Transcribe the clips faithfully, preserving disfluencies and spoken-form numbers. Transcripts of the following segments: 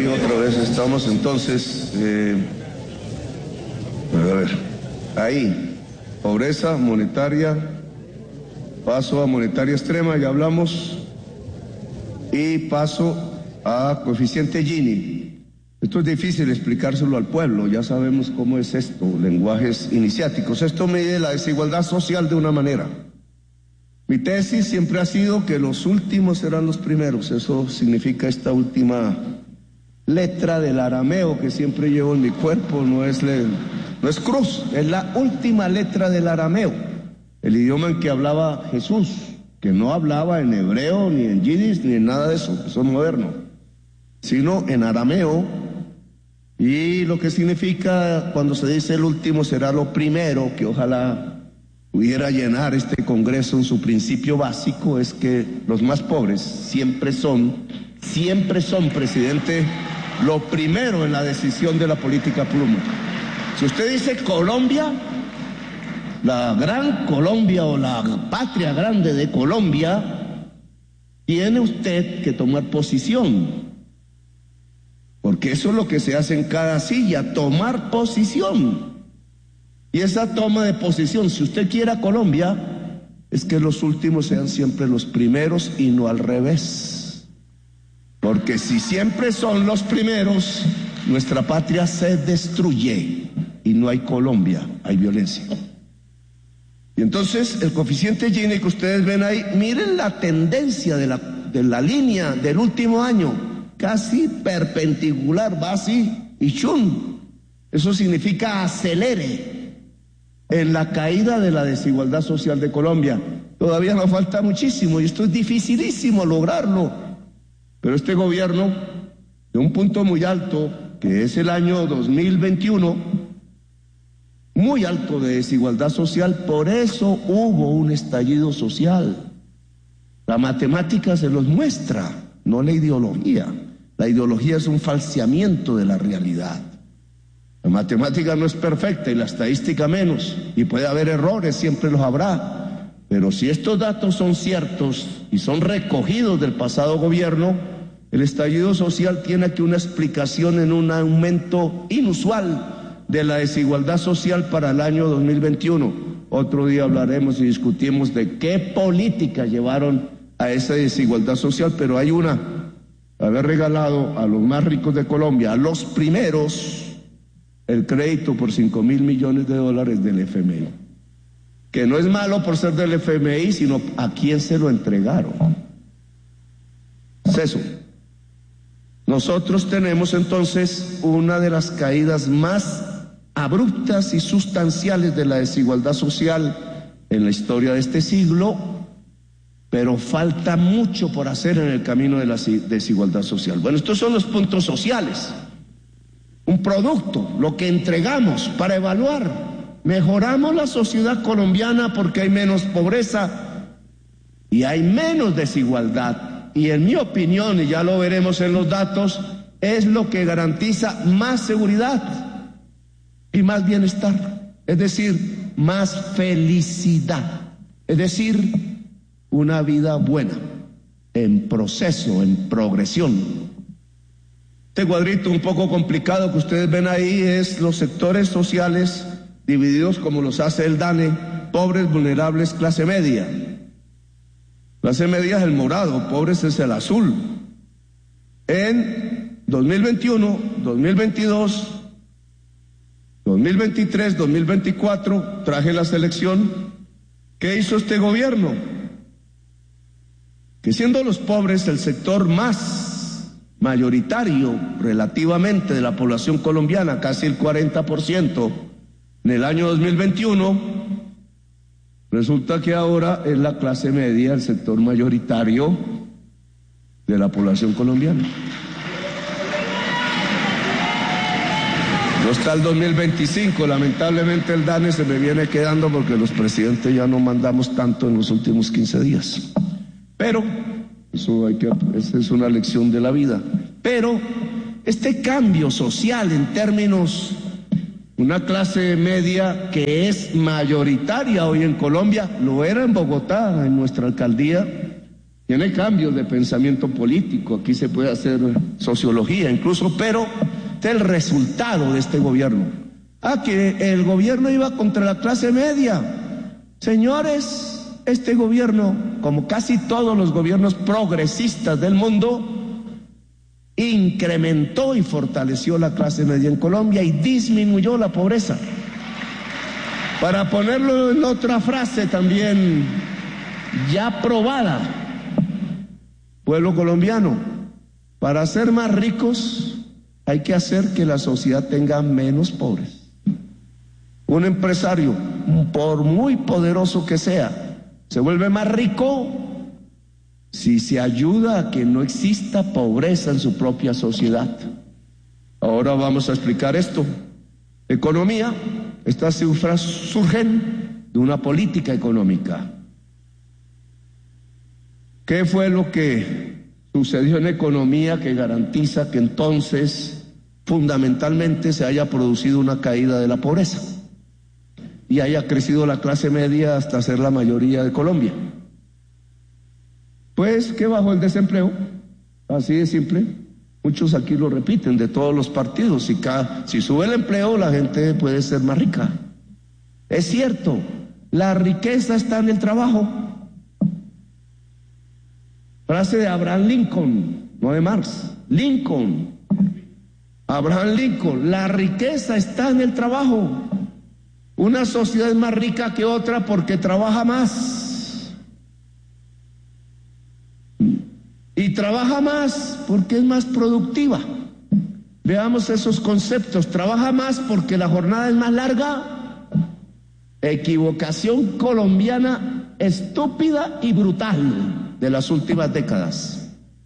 ahí otra vez estamos entonces. Eh, a ver, ahí, pobreza monetaria, paso a monetaria extrema, ya hablamos, y paso a coeficiente Gini. Esto es difícil explicárselo al pueblo, ya sabemos cómo es esto, lenguajes iniciáticos. Esto mide la desigualdad social de una manera. Mi tesis siempre ha sido que los últimos serán los primeros. Eso significa esta última letra del arameo que siempre llevo en mi cuerpo. No es, le, no es cruz, es la última letra del arameo, el idioma en que hablaba Jesús, que no hablaba en hebreo, ni en yiddish, ni en nada de eso, que son modernos, sino en arameo. Y lo que significa cuando se dice el último será lo primero, que ojalá pudiera llenar este Congreso en su principio básico, es que los más pobres siempre son, siempre son, presidente, lo primero en la decisión de la política pluma. Si usted dice Colombia, la gran Colombia o la patria grande de Colombia, tiene usted que tomar posición, porque eso es lo que se hace en cada silla, tomar posición. Y esa toma de posición, si usted quiere a Colombia, es que los últimos sean siempre los primeros y no al revés. Porque si siempre son los primeros, nuestra patria se destruye y no hay Colombia, hay violencia. Y entonces el coeficiente Gini que ustedes ven ahí, miren la tendencia de la, de la línea del último año, casi perpendicular, va así y chun. Eso significa acelere en la caída de la desigualdad social de Colombia. Todavía nos falta muchísimo y esto es dificilísimo lograrlo. Pero este gobierno, de un punto muy alto, que es el año dos mil veintiuno, muy alto de desigualdad social, por eso hubo un estallido social. La matemática se los muestra, no la ideología. La ideología es un falseamiento de la realidad. La matemática no es perfecta y la estadística menos, y puede haber errores, siempre los habrá, pero si estos datos son ciertos y son recogidos del pasado gobierno, el estallido social tiene aquí una explicación en un aumento inusual de la desigualdad social para el año dos mil veintiuno. Otro día hablaremos y discutimos de qué políticas llevaron a esa desigualdad social, pero hay una, haber regalado a los más ricos de Colombia, a los primeros, el crédito por cinco mil millones de dólares del F M I, que no es malo por ser del F M I, sino a quién se lo entregaron. Es eso. Nosotros tenemos entonces una de las caídas más abruptas y sustanciales de la desigualdad social en la historia de este siglo, pero falta mucho por hacer en el camino de la desigualdad social. Bueno, estos son los puntos sociales. Un producto, lo que entregamos para evaluar. Mejoramos la sociedad colombiana porque hay menos pobreza y hay menos desigualdad. Y en mi opinión, y ya lo veremos en los datos, es lo que garantiza más seguridad y más bienestar. Es decir, más felicidad. Es decir, una vida buena, en proceso, en progresión. Este cuadrito un poco complicado que ustedes ven ahí es los sectores sociales divididos como los hace el DANE: pobres, vulnerables, clase media. Clase media es el morado, pobres es el azul. En dos mil veintiuno, dos mil veintidós, dos mil veintitrés, dos mil veinticuatro, traje la selección. ¿Qué hizo este gobierno? Que siendo los pobres el sector más mayoritario relativamente de la población colombiana, casi el cuarenta por ciento en el año dos mil veintiuno, resulta que ahora es la clase media el sector mayoritario de la población colombiana. No está el dos mil veinticinco, lamentablemente el DANE se me viene quedando porque los presidentes ya no mandamos tanto en los últimos quince días. Pero eso hay que, esa es una lección de la vida. Pero este cambio social en términos, una clase media que es mayoritaria hoy en Colombia, lo era en Bogotá, en nuestra alcaldía, Tiene cambios de pensamiento político, aquí se puede hacer sociología incluso, pero este es el resultado de este gobierno. Ah, que el gobierno iba contra la clase media. Señores, este gobierno, como casi todos los gobiernos progresistas del mundo, incrementó y fortaleció la clase media en Colombia y disminuyó la pobreza. Para ponerlo en otra frase también ya probada, pueblo colombiano, para ser más ricos hay que hacer que la sociedad tenga menos pobres. Un empresario, por muy poderoso que sea, se vuelve más rico si se ayuda a que no exista pobreza en su propia sociedad. Ahora vamos a explicar esto. Economía, estas cifras surgen de una política económica. ¿Qué fue lo que sucedió en economía que garantiza que entonces fundamentalmente se haya producido una caída de la pobreza y haya crecido la clase media hasta ser la mayoría de Colombia? Pues que bajó el desempleo, así de simple. Muchos aquí lo repiten, de todos los partidos. Si, cada, si sube el empleo, la gente puede ser más rica. Es cierto, la riqueza está en el trabajo. Frase de Abraham Lincoln, no de Marx. Lincoln, Abraham Lincoln, la riqueza está en el trabajo. Una sociedad es más rica que otra porque trabaja más. Y trabaja más porque es más productiva. Veamos esos conceptos. Trabaja más porque la jornada es más larga. Equivocación colombiana estúpida y brutal de las últimas décadas.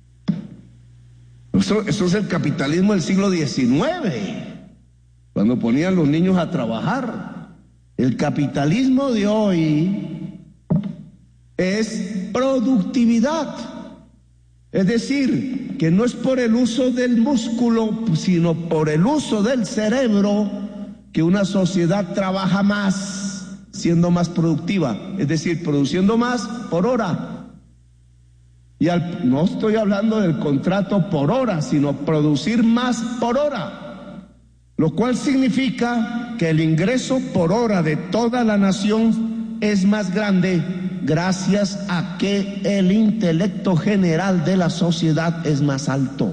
Eso, eso es el capitalismo del siglo diecinueve, cuando ponían los niños a trabajar. El capitalismo de hoy es productividad. Es decir, que no es por el uso del músculo, sino por el uso del cerebro que una sociedad trabaja más, siendo más productiva. Es decir, produciendo más por hora. Y al, no estoy hablando del contrato por hora, sino producir más por hora. Lo cual significa que el ingreso por hora de toda la nación es más grande gracias a que el intelecto general de la sociedad es más alto.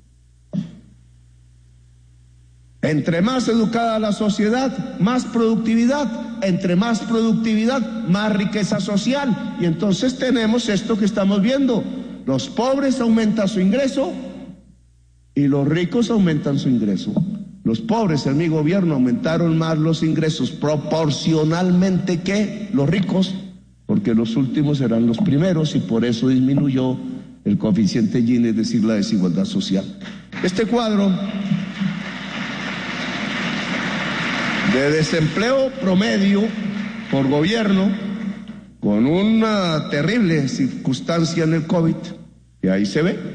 Entre más educada la sociedad, más productividad. Entre más productividad, más riqueza social. Y entonces tenemos esto que estamos viendo. Los pobres aumentan su ingreso y los ricos aumentan su ingreso. Los pobres en mi gobierno aumentaron más los ingresos proporcionalmente que los ricos, porque los últimos eran los primeros y por eso disminuyó el coeficiente Gini, es decir, la desigualdad social. Este cuadro de desempleo promedio por gobierno, con una terrible circunstancia en el COVID, que ahí se ve,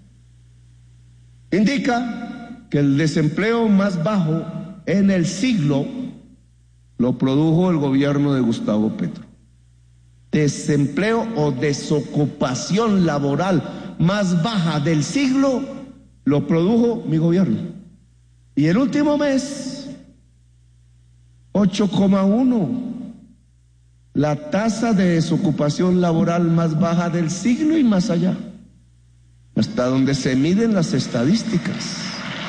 indica que el desempleo más bajo en el siglo lo produjo el gobierno de Gustavo Petro. Desempleo o desocupación laboral más baja del siglo lo produjo mi gobierno. Y el último mes, ocho coma uno, la tasa de desocupación laboral más baja del siglo y más allá, hasta donde se miden las estadísticas.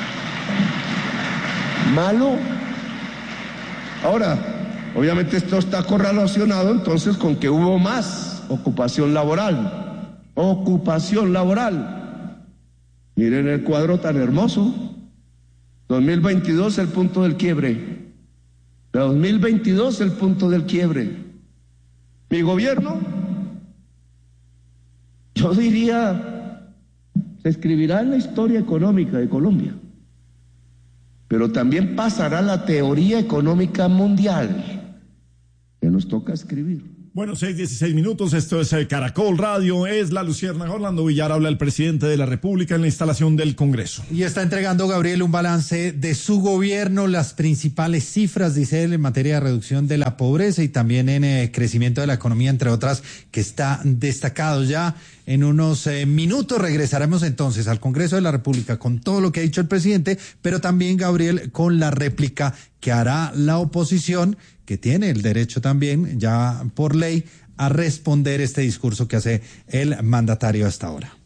Malo. Ahora, obviamente esto está correlacionado entonces con que hubo más ocupación laboral. Ocupación laboral. Miren el cuadro tan hermoso. dos mil veintidós el punto del quiebre. dos mil veintidós el punto del quiebre. Mi gobierno, yo diría, se escribirá en la historia económica de Colombia, pero también pasará la teoría económica mundial que nos toca escribir. Bueno, seis dieciséis minutos, esto es Caracol Radio, es La Luciérnaga. Orlando Villar, habla el presidente de la República en la instalación del Congreso. Y está entregando, Gabriel, un balance de su gobierno, las principales cifras, dice él, en materia de reducción de la pobreza y también en eh, crecimiento de la economía, entre otras, que está destacado ya. En unos eh, minutos regresaremos entonces al Congreso de la República con todo lo que ha dicho el presidente, pero también, Gabriel, con la réplica que hará la oposición, que tiene el derecho también, ya por ley, a responder este discurso que hace el mandatario hasta ahora.